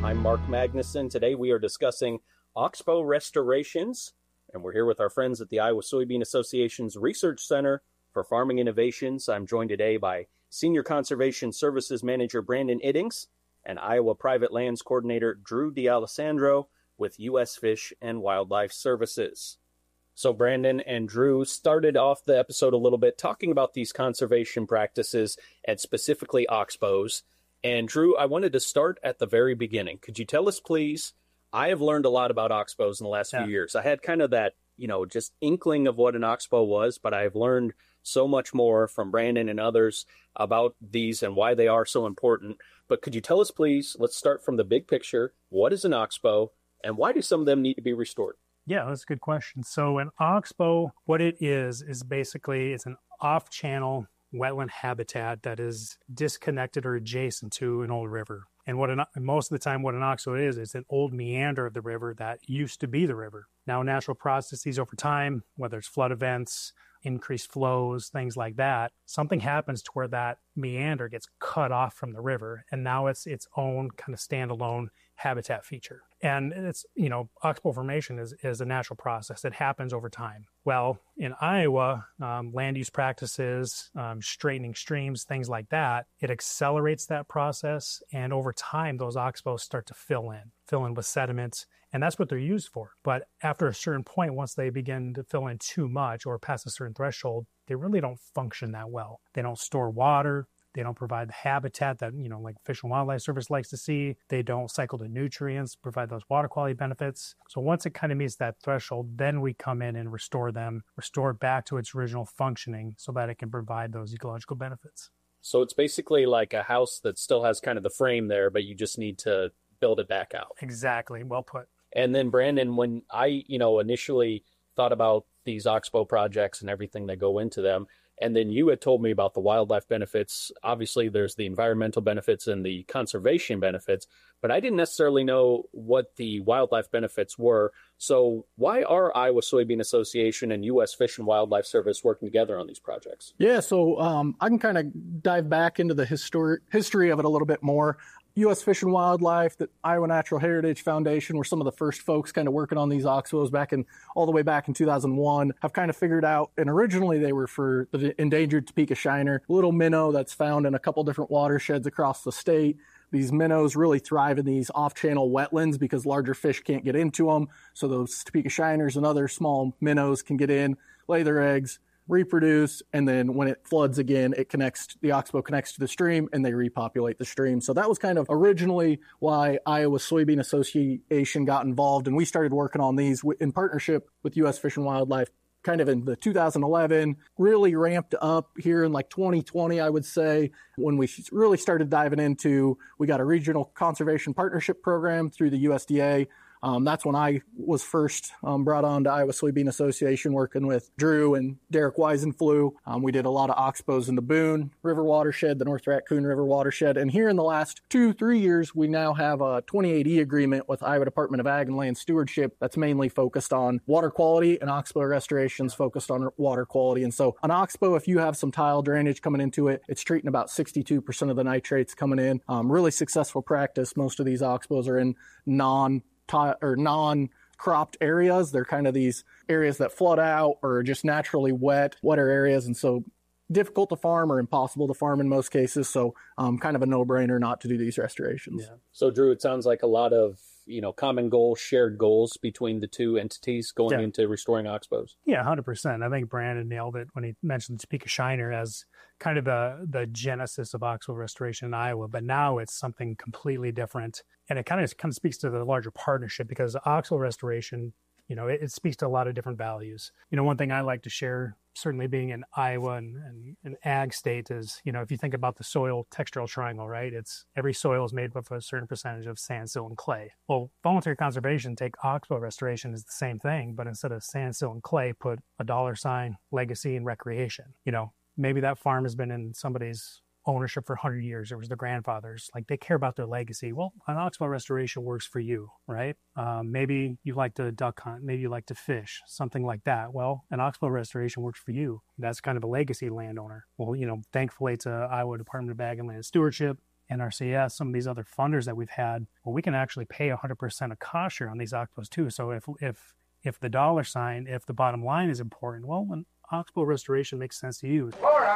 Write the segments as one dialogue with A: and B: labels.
A: I'm Mark Magnuson. Today we are discussing oxbow restorations, and we're here with our friends at the Iowa Soybean Association's Research Center for Farming Innovations. I'm joined today by Senior Conservation Services Manager Brandon Iddings and Iowa Private Lands Coordinator Drew D'Alessandro with U.S. Fish and Wildlife Services. So Brandon and Drew started off the episode a little bit talking about these conservation practices and specifically oxbows. And Drew, I wanted to start at the very beginning. Could you tell us, please? I have learned a lot about oxbows in the last few years. I had kind of that, just inkling of what an oxbow was, but I've learned so much more from Brandon and others about these and why they are so important. But could you tell us, please, let's start from the big picture. What is an oxbow and why do some of them need to be restored?
B: Yeah, that's a good question. So an oxbow, what it is basically it's an off-channel wetland habitat that is disconnected or adjacent to an old river. And most of the time what an oxbow is, it's an old meander of the river that used to be the river. Now natural processes over time, whether it's flood events, increased flows, things like that, something happens to where that meander gets cut off from the river, and now it's its own kind of standalone habitat feature. And it's, oxbow formation is a natural process that happens over time. Well, in Iowa, land use practices, straightening streams, things like that, it accelerates that process, and over time, those oxbows start to fill in with sediments, and that's what they're used for. But after a certain point, once they begin to fill in too much or past a certain threshold, they really don't function that well. They don't store water. They don't provide the habitat that, like Fish and Wildlife Service likes to see. They don't cycle the nutrients, provide those water quality benefits. So once it kind of meets that threshold, then we come in and restore it back to its original functioning so that it can provide those ecological benefits.
A: So it's basically like a house that still has kind of the frame there, but you just need to build it back out.
B: Exactly. Well put.
A: And then Brandon, when I, initially thought about these oxbow projects and everything that go into them, and then you had told me about the wildlife benefits. Obviously, there's the environmental benefits and the conservation benefits, but I didn't necessarily know what the wildlife benefits were. So why are Iowa Soybean Association and U.S. Fish and Wildlife Service working together on these projects?
C: Yeah, so I can kind of dive back into the history of it a little bit more. U.S. Fish and Wildlife, the Iowa Natural Heritage Foundation were some of the first folks kind of working on these oxbows all the way back in 2001, have kind of figured out, and originally they were for the endangered Topeka shiner, little minnow that's found in a couple different watersheds across the state. These minnows really thrive in these off-channel wetlands because larger fish can't get into them. So those Topeka shiners and other small minnows can get in, lay their eggs, reproduce, and then when it floods again, the oxbow connects to the stream and they repopulate the stream. So that was kind of originally why Iowa Soybean Association got involved, and we started working on these in partnership with U.S. Fish and Wildlife kind of in the 2011, really ramped up here in like 2020, I would say, when we really started diving into, we got a regional conservation partnership program through the USDA. That's when I was first brought on to Iowa Soybean Association, working with Drew and Derek Weisenflew. We did a lot of oxbows in the Boone River watershed, the North Raccoon River watershed. And here in the last 2-3 years, we now have a 28E agreement with Iowa Department of Ag and Land Stewardship that's mainly focused on water quality, and oxbow restorations focused on water quality. And so an oxbow, if you have some tile drainage coming into it, it's treating about 62% of the nitrates coming in. Really successful practice. Most of these oxbows are in non-cropped areas. They're kind of these areas that flood out or just naturally wetter areas, and so difficult to farm or impossible to farm in most cases. So kind of a no-brainer not to do these restorations.
A: Yeah. So Drew, it sounds like a lot of common goals, shared goals between the two entities going into restoring oxbows.
B: Yeah, 100%. I think Brandon nailed it when he mentioned the Topeka shiner as kind of the genesis of oxbow restoration in Iowa, but now it's something completely different. And it kind of speaks to the larger partnership, because oxbow restoration, it speaks to a lot of different values. One thing I like to share, certainly being in Iowa and an ag state, is, if you think about the soil textural triangle, right? Every soil is made up of a certain percentage of sand, silt, and clay. Well, voluntary conservation, take oxbow restoration, is the same thing, but instead of sand, silt, and clay, put a $, legacy, and recreation. Maybe that farm has been in somebody's ownership for 100 years. It was their grandfathers. Like, they care about their legacy. Well, an oxbow restoration works for you, right? Maybe you like to duck hunt. Maybe you like to fish, something like that. Well, an oxbow restoration works for you. That's kind of a legacy landowner. Well, thankfully it's Iowa Department of Ag and Land Stewardship, NRCS, some of these other funders that we've had, well, we can actually pay 100% of cost share on these Oxbows too. So if the dollar sign, if the bottom line is important, well, when Oxbow restoration makes sense to you.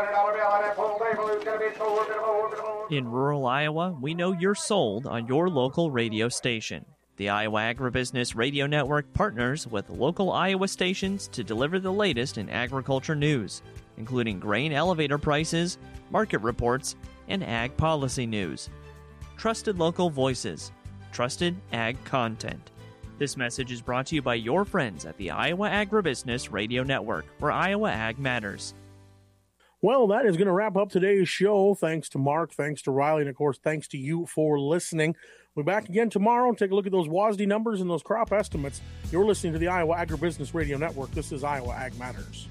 D: In rural Iowa, we know you're sold on your local radio station. The Iowa Agribusiness Radio Network partners with local Iowa stations to deliver the latest in agriculture news, including grain elevator prices, market reports, and ag policy news. Trusted local voices, trusted ag content. This message is brought to you by your friends at the Iowa Agribusiness Radio Network, where Iowa Ag matters.
E: Well, that is going to wrap up today's show. Thanks to Mark, thanks to Riley, and of course, thanks to you for listening. We'll be back again tomorrow and take a look at those WASDE numbers and those crop estimates. You're listening to the Iowa Agribusiness Radio Network. This is Iowa Ag Matters.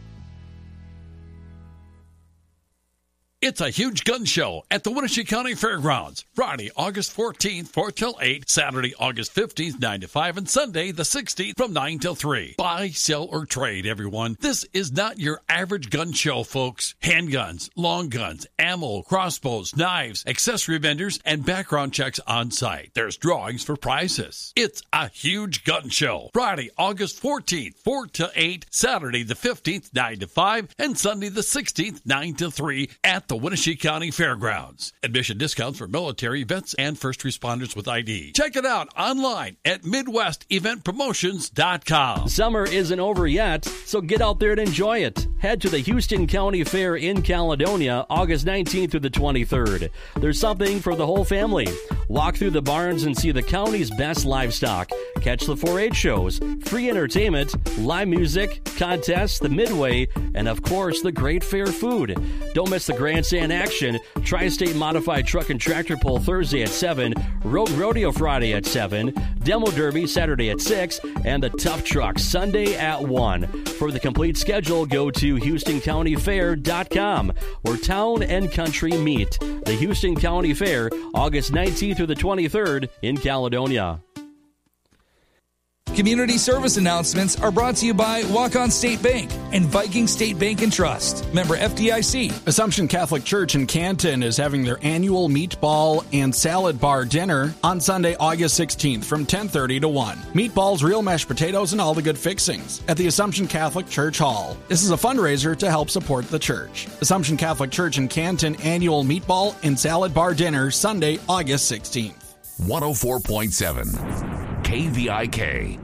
F: It's a huge gun show at the Wenatchee County Fairgrounds. Friday, August 14th, 4 till 8. Saturday, August 15th, 9 to 5. And Sunday, the 16th, from 9 till 3. Buy, sell, or trade, everyone. This is not your average gun show, folks. Handguns, long guns, ammo, crossbows, knives, accessory vendors, and background checks on site. There's drawings for prizes. It's a huge gun show. Friday, August 14th, 4 till 8. Saturday, the 15th, 9 to 5. And Sunday, the 16th, 9 till 3 at the Wenatchee County Fairgrounds. Admission discounts for military, vets, and first responders with ID. Check it out online at MidwestEventPromotions.com.
A: Summer isn't over yet, so get out there and enjoy it. Head to the Houston County Fair in Caledonia, August 19th through the 23rd. There's something for the whole family. Walk through the barns and see the county's best livestock. Catch the 4-H shows, free entertainment, live music, contests, the Midway, and of course, the great fair food. Don't miss the grandstand action. Tri-State Modified Truck and Tractor Pull Thursday at 7, Road Rodeo Friday at 7, Demo Derby Saturday at 6, and the Tough Truck Sunday at 1. For the complete schedule, go to HoustonCountyFair.com, where town and country meet. The Houston County Fair, August 19th through the 23rd in Caledonia.
G: Community service announcements are brought to you by Walk-On State Bank and Viking State Bank and Trust. Member FDIC.
H: Assumption Catholic Church in Canton is having their annual meatball and salad bar dinner on Sunday, August 16th from 10:30 to 1. Meatballs, real mashed potatoes, and all the good fixings at the Assumption Catholic Church Hall. This is a fundraiser to help support the church. Assumption Catholic Church in Canton annual meatball and salad bar dinner Sunday, August 16th.
I: 104.7 KVIK.